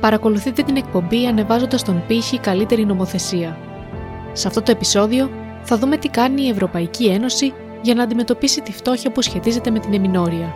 Παρακολουθείτε την εκπομπή ανεβάζοντας τον πύχη καλύτερη νομοθεσία. Σε αυτό το επεισόδιο θα δούμε τι κάνει η Ευρωπαϊκή Ένωση για να αντιμετωπίσει τη φτώχεια που σχετίζεται με την εμινόρια.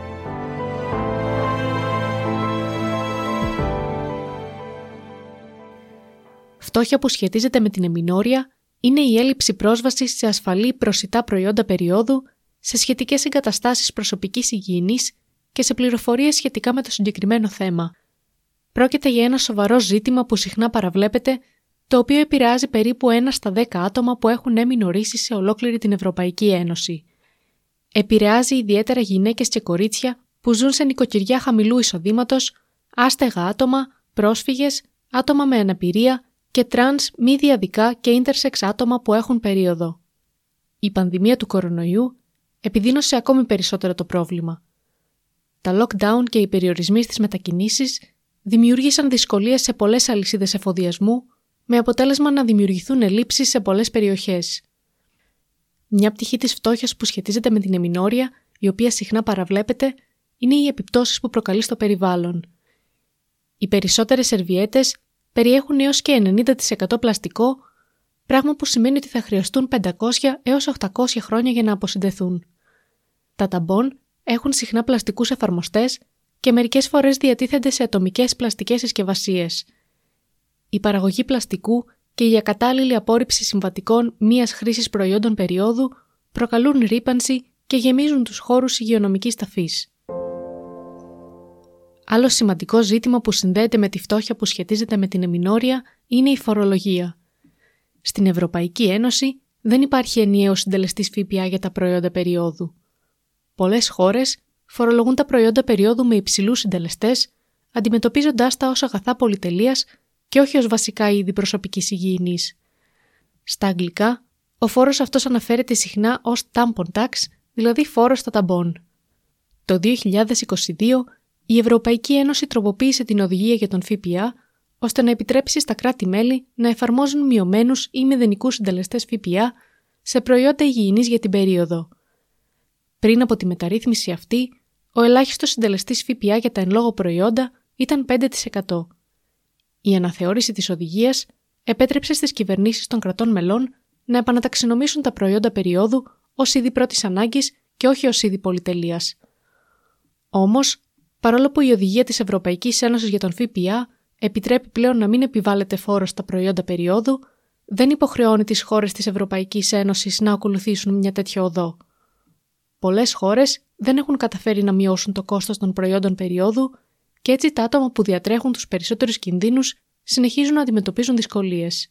Φτώχεια που σχετίζεται με την εμινόρια είναι η έλλειψη πρόσβασης σε ασφαλή προσιτά προϊόντα περίοδου, σε σχετικές εγκαταστάσεις προσωπικής υγιεινής και σε πληροφορίες σχετικά με το συγκεκριμένο θέμα. Πρόκειται για ένα σοβαρό ζήτημα που συχνά παραβλέπεται, το οποίο επηρεάζει περίπου 1 στα 10 άτομα που έχουν εμινορήσει σε ολόκληρη την Ευρωπαϊκή Ένωση. Επηρεάζει ιδιαίτερα γυναίκες και κορίτσια που ζουν σε νοικοκυριά χαμηλού εισοδήματος, άστεγα άτομα, πρόσφυγες, άτομα με αναπηρία και τρανς, μη διαδικά και ίντερσεξ άτομα που έχουν περίοδο. Η πανδημία του κορονοϊού επιδίνωσε ακόμη περισσότερο το πρόβλημα. Τα lockdown και οι περιορισμοί στις μετακινήσεις δημιούργησαν δυσκολίες σε πολλές αλυσίδες εφοδιασμού, με αποτέλεσμα να δημιουργηθούν ελλείψεις σε πολλές περιοχές. Μια πτυχή της φτώχειας που σχετίζεται με την εμινόρια, η οποία συχνά παραβλέπεται, είναι οι επιπτώσεις που προκαλεί στο περιβάλλον. Οι περισσότερες σερβιέτες περιέχουν έως και 90% πλαστικό, πράγμα που σημαίνει ότι θα χρειαστούν 500 έως 800 χρόνια για να αποσυντεθούν. Τα ταμπών έχουν συχνά πλαστικούς εφαρμοστές και μερικές φορές διατίθενται σε ατομικές πλαστικές συσκευασίες. Η παραγωγή πλαστικού και η ακατάλληλη απόρριψη συμβατικών μίας χρήσης προϊόντων περίοδου προκαλούν ρύπανση και γεμίζουν τους χώρους υγειονομικής ταφής. Άλλο σημαντικό ζήτημα που συνδέεται με τη φτώχεια που σχετίζεται με την εμινόρια είναι η φορολογία. Στην Ευρωπαϊκή Ένωση δεν υπάρχει ενιαίος συντελεστής ΦΠΑ για τα προϊόντα περίοδου. Πολλές χώρες φορολογούν τα προϊόντα περίοδου με υψηλούς συντελεστές, αντιμετωπίζοντάς τα ως αγαθά πολυτελείας και όχι ως βασικά είδη προσωπικής υγιεινής. Στα αγγλικά, ο φόρος αυτός αναφέρεται συχνά ως tampon tax, δηλαδή φόρος στα ταμπών. Το 2022, η Ευρωπαϊκή Ένωση τροποποίησε την οδηγία για τον ΦΠΑ, ώστε να επιτρέψει στα κράτη-μέλη να εφαρμόζουν μειωμένους ή μηδενικούς συντελεστές ΦΠΑ σε προϊόντα υγιεινής για την περίοδο. Πριν από τη μεταρρύθμιση αυτή, ο ελάχιστος συντελεστής ΦΠΑ για τα εν λόγω προϊόντα ήταν 5%. Η αναθεώρηση της οδηγίας επέτρεψε στις κυβερνήσεις των κρατών μελών να επαναταξινομήσουν τα προϊόντα περίοδου ως είδη πρώτης ανάγκης και όχι ως είδη πολυτελείας. Όμως, παρόλο που η οδηγία της Ευρωπαϊκής Ένωσης για τον ΦΠΑ επιτρέπει πλέον να μην επιβάλλεται φόρος στα προϊόντα περίοδου, δεν υποχρεώνει τις χώρες της Ευρωπαϊκής Ένωσης να ακολουθήσουν μια τέτοια οδό. Πολλές χώρες δεν έχουν καταφέρει να μειώσουν το κόστος των προϊόντων περίοδου και έτσι τα άτομα που διατρέχουν τους περισσότερους κινδύνους συνεχίζουν να αντιμετωπίζουν δυσκολίες.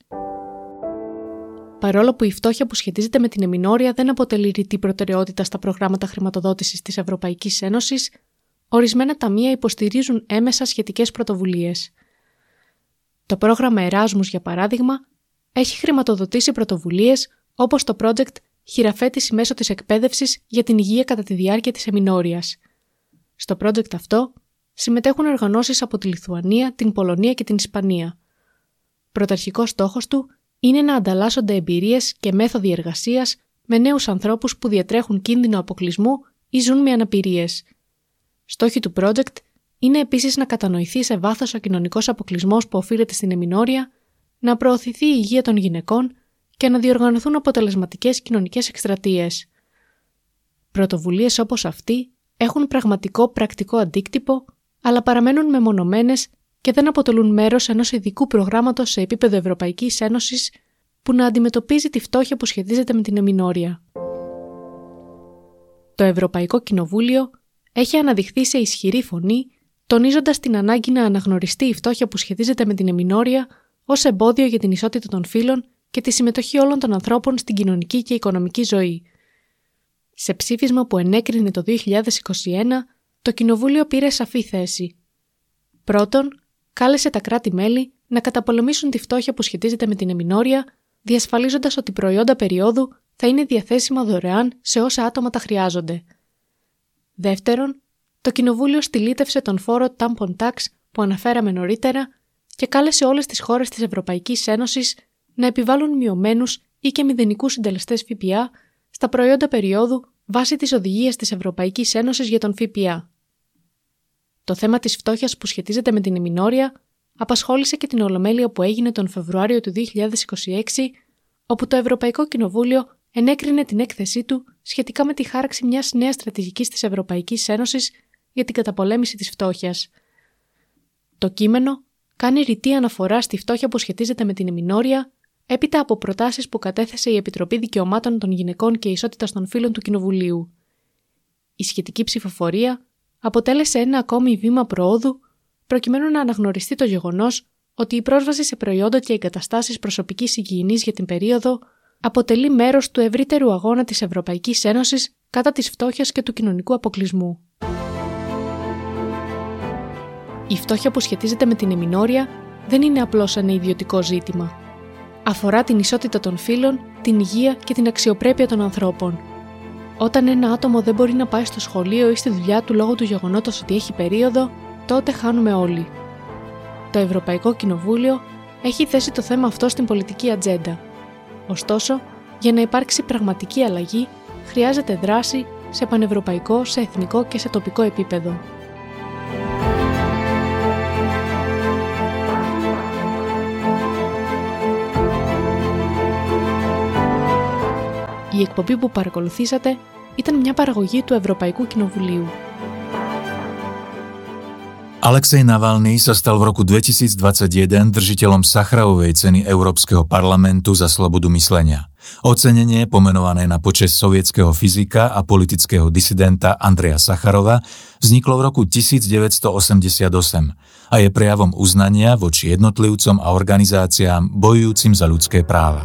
Παρόλο που η φτώχεια που σχετίζεται με την εμινόρια δεν αποτελεί ρητή προτεραιότητα στα προγράμματα χρηματοδότησης της Ευρωπαϊκής Ένωσης, ορισμένα ταμεία υποστηρίζουν έμεσα σχετικές πρωτοβουλίες. Το πρόγραμμα Εράσμους, για παράδειγμα, έχει χρηματοδοτήσει πρωτοβουλίες όπως το project «Χειραφέτηση μέσω της εκπαίδευσης για την υγεία κατά τη διάρκεια της εμινόριας». Στο project αυτό συμμετέχουν οργανώσεις από τη Λιθουανία, την Πολωνία και την Ισπανία. Πρωταρχικός στόχος του είναι να ανταλλάσσονται εμπειρίες και μέθοδοι εργασίας με νέους ανθρώπους που διατρέχουν κίνδυνο αποκλεισμού ή ζουν με αναπηρίες. Στόχοι του project είναι επίσης να κατανοηθεί σε βάθος ο κοινωνικός αποκλεισμός που οφείλεται στην εμινόρια, να προωθηθεί η υγεία των γυναικών και να διοργανωθούν αποτελεσματικές κοινωνικές εκστρατείες. Πρωτοβουλίες όπως αυτή έχουν πραγματικό πρακτικό αντίκτυπο, αλλά παραμένουν μεμονωμένες και δεν αποτελούν μέρος ενός ειδικού προγράμματος σε επίπεδο Ευρωπαϊκής Ένωσης που να αντιμετωπίζει τη φτώχεια που σχετίζεται με την εμινόρια. Το Ευρωπαϊκό Κοινοβούλιο έχει αναδειχθεί σε ισχυρή φωνή, τονίζοντας την ανάγκη να αναγνωριστεί η φτώχεια που σχετίζεται με την εμινόρια ως εμπόδιο για την ισότητα των φύλων και τη συμμετοχή όλων των ανθρώπων στην κοινωνική και οικονομική ζωή. Σε ψήφισμα που ενέκρινε το 2021, το Κοινοβούλιο πήρε σαφή θέση. Πρώτον, κάλεσε τα κράτη-μέλη να καταπολεμήσουν τη φτώχεια που σχετίζεται με την εμινόρια, διασφαλίζοντας ότι προϊόντα περίοδου θα είναι διαθέσιμα δωρεάν σε όσα άτομα τα χρειάζονται. Δεύτερον, το Κοινοβούλιο στυλίτευσε τον φόρο Tampon Tax που αναφέραμε νωρίτερα και κάλεσε όλες τις χώρες της Ευρωπαϊκής Ένωσης να επιβάλλουν μειωμένους ή και μηδενικούς συντελεστές ΦΠΑ στα προϊόντα περίοδου βάσει της οδηγίας της Ευρωπαϊκής Ένωσης για τον ΦΠΑ. Το θέμα της φτώχειας που σχετίζεται με την εμινόρια απασχόλησε και την Ολομέλεια που έγινε τον Φεβρουάριο του 2026, όπου το Ευρωπαϊκό Κοινοβούλιο ενέκρινε την έκθεσή του σχετικά με τη χάραξη μιας νέας στρατηγικής της Ευρωπαϊκής Ένωσης για την καταπολέμηση της φτώχειας. Το κείμενο κάνει ρητή αναφορά στη φτώχεια που σχετίζεται με την εμεινόρια, έπειτα από προτάσεις που κατέθεσε η Επιτροπή Δικαιωμάτων των Γυναικών και Ισότητας των Φύλων του Κοινοβουλίου. Η σχετική ψηφοφορία αποτέλεσε ένα ακόμη βήμα προόδου προκειμένου να αναγνωριστεί το γεγονός ότι η πρόσβαση σε προϊόντα και εγκαταστάσεις προσωπικής υγιεινής για την περίοδο αποτελεί μέρος του ευρύτερου αγώνα της Ευρωπαϊκής Ένωσης κατά της φτώχειας και του κοινωνικού αποκλεισμού. Η φτώχεια που σχετίζεται με την εμεινόρια δεν είναι απλώς ένα ιδιωτικό ζήτημα. Αφορά την ισότητα των φύλων, την υγεία και την αξιοπρέπεια των ανθρώπων. Όταν ένα άτομο δεν μπορεί να πάει στο σχολείο ή στη δουλειά του λόγω του γεγονότος ότι έχει περίοδο, τότε χάνουμε όλοι. Το Ευρωπαϊκό Κοινοβούλιο έχει θέσει το θέμα αυτό στην πολιτική ατζέντα. Ωστόσο, για να υπάρξει πραγματική αλλαγή, χρειάζεται δράση σε πανευρωπαϊκό, σε εθνικό και σε τοπικό επίπεδο. Η εκπομπή που παρακολουθήσατε ήταν μια παραγωγή του Ευρωπαϊκού Κοινοβουλίου. Alexej Navalný sa stal v roku 2021 držiteľom Sacharovovej ceny Európskeho parlamentu za slobodu myslenia. Ocenenie, pomenované na počesť sovietskeho fyzika a politického disidenta Andreja Sacharova, vzniklo v roku 1988 a je prejavom uznania voči jednotlivcom a organizáciám bojujúcim za ľudské práva.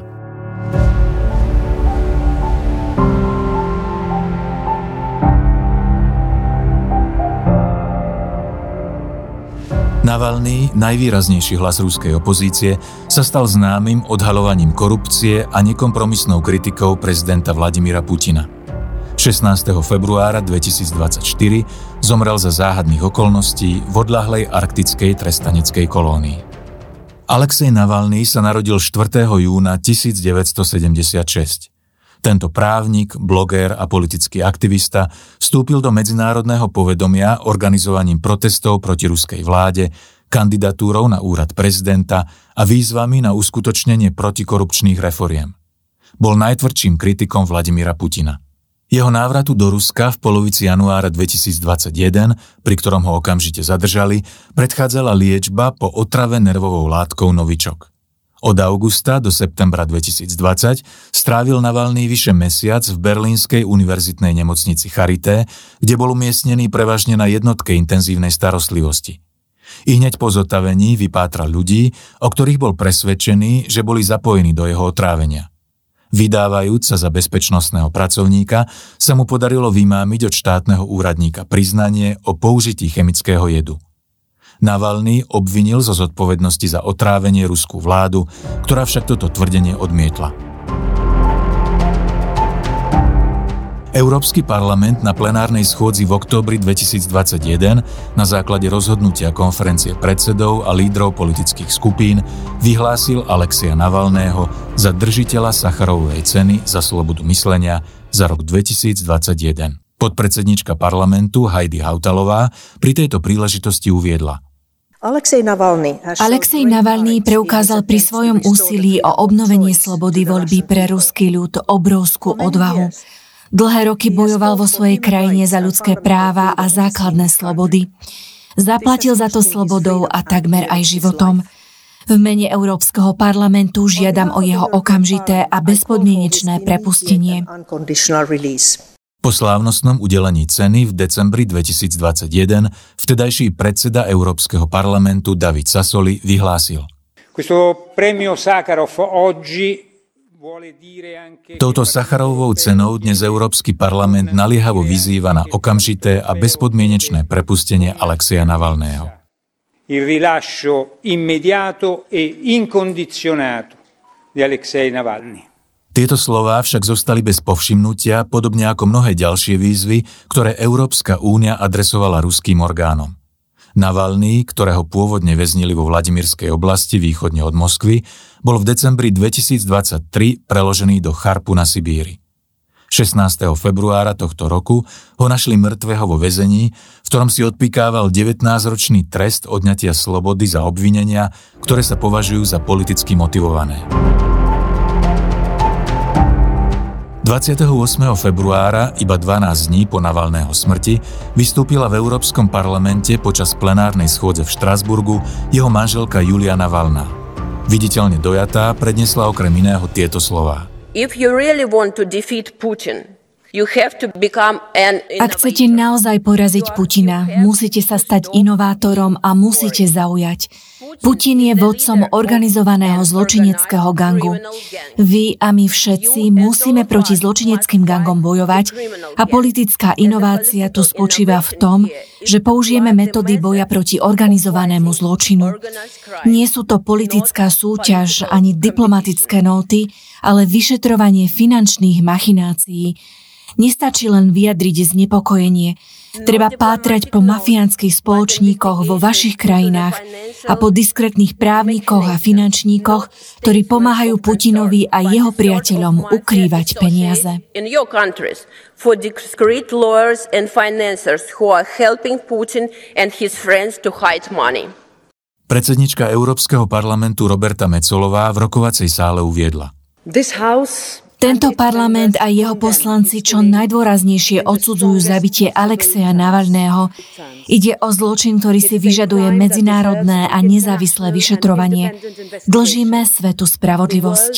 Navalný, najvýraznejší hlas ruskej opozície, sa stal známym odhaľovaním korupcie a nekompromisnou kritikou prezidenta Vladimíra Putina. 16. februára 2024 zomrel za záhadných okolností v odľahlej arktickej trestaneckej kolónii. Alexej Navalný sa narodil 4. júna 1976. Tento právnik, bloger a politický aktivista vstúpil do medzinárodného povedomia organizovaním protestov proti ruskej vláde, kandidatúrou na úrad prezidenta a výzvami na uskutočnenie protikorupčných reforiem. Bol najtvrdším kritikom Vladimíra Putina. Jeho návratu do Ruska v polovici januára 2021, pri ktorom ho okamžite zadržali, predchádzala liečba po otrave nervovou látkou novičok. Od augusta do septembra 2020 strávil Navalný vyše mesiac v berlínskej univerzitnej nemocnici Charité, kde bol umiestnený prevažne na jednotke intenzívnej starostlivosti. I hneď po zotavení vypátral ľudí, o ktorých bol presvedčený, že boli zapojení do jeho otrávenia. Vydávajúc sa za bezpečnostného pracovníka, sa mu podarilo vymámiť od štátneho úradníka priznanie o použití chemického jedu. Navalný obvinil zo zodpovednosti za otrávenie ruskú vládu, ktorá však toto tvrdenie odmietla. Európsky parlament na plenárnej schôdzi v októbri 2021 na základe rozhodnutia konferencie predsedov a lídrov politických skupín vyhlásil Alexeja Navalného za držiteľa Sacharovovej ceny za slobodu myslenia za rok 2021. Podpredsedníčka parlamentu Heidi Hautalová pri tejto príležitosti uviedla: Alexej Navalný preukázal pri svojom úsilí o obnovenie slobody voľby pre ruský ľud obrovskú odvahu. Dlhé roky bojoval vo svojej krajine za ľudské práva a základné slobody. Zaplatil za to slobodou a takmer aj životom. V mene Európskeho parlamentu žiadam o jeho okamžité a bezpodmienečné prepustenie. Po slávnostnom udelení ceny v decembri 2021 vtedajší predseda Európskeho parlamentu David Sassoli vyhlásil: Touto Sacharovovou cenou dnes Európsky parlament naliehavo vyzýva na okamžité a bezpodmienečné prepustenie Alexeja Navalného. Il rilascio immediato e incondizionato di Alexej Navalny. Tieto slová však zostali bez povšimnutia, podobne ako mnohé ďalšie výzvy, ktoré Európska únia adresovala ruským orgánom. Navalný, ktorého pôvodne väznili vo Vladimirskej oblasti východne od Moskvy, bol v decembri 2023 preložený do Charpu na Sibíri. 16. februára tohto roku ho našli mŕtvého vo väzení, v ktorom si odpikával 19-ročný trest odňatia slobody za obvinenia, ktoré sa považujú za politicky motivované. 28. februára, iba 12 dní po Navalného smrti, vystúpila v Európskom parlamente počas plenárnej schôdze v Štrasburgu jeho manželka Julia Navalná. Viditeľne dojatá predniesla okrem iného tieto slová. Ak chcete naozaj poraziť Putina, musíte sa stať inovátorom a musíte zaujať. Putin je vodcom organizovaného zločineckého gangu. Vy a my všetci musíme proti zločineckým gangom bojovať a politická inovácia tu spočíva v tom, že použijeme metódy boja proti organizovanému zločinu. Nie sú to politická súťaž ani diplomatické nóty, ale vyšetrovanie finančných machinácií. Nestačí len vyjadriť znepokojenie. Treba pátrať po mafiánskych spoločníkoch vo vašich krajinách a po diskrétnych právnikoch a finančníkoch, ktorí pomáhajú Putinovi a jeho priateľom ukrývať peniaze. Predsednička Európskeho parlamentu Roberta Metsolová v rokovacej sále uviedla. Tento parlament a jeho poslanci čo najdôraznejšie odsudzujú zabitie Alexeja Navalného. Ide o zločin, ktorý si vyžaduje medzinárodné a nezávislé vyšetrovanie. Dlžíme svetu spravodlivosť.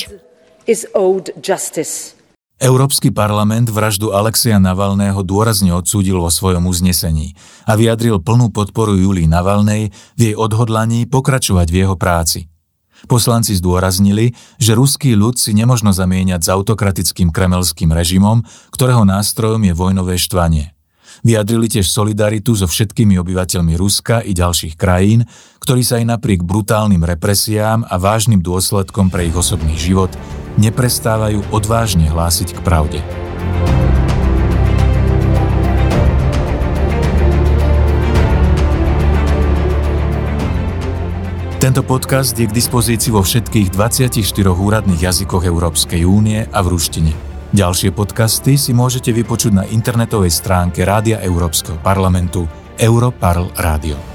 Európsky parlament vraždu Alexeja Navalného dôrazne odsúdil vo svojom uznesení a vyjadril plnú podporu Julii Navalnej v jej odhodlaní pokračovať v jeho práci. Poslanci zdôraznili, že ruský ľud si nemožno zamieňať s autokratickým kremelským režimom, ktorého nástrojom je vojnové štvanie. Vyjadrili tiež solidaritu so všetkými obyvateľmi Ruska i ďalších krajín, ktorí sa aj napriek brutálnym represiám a vážnym dôsledkom pre ich osobný život neprestávajú odvážne hlásiť k pravde. Tento podcast je k dispozícii vo všetkých 24 úradných jazykoch Európskej únie a v ruštine. Ďalšie podcasty si môžete vypočuť na internetovej stránke Rádia Európskeho parlamentu Europarl Radio.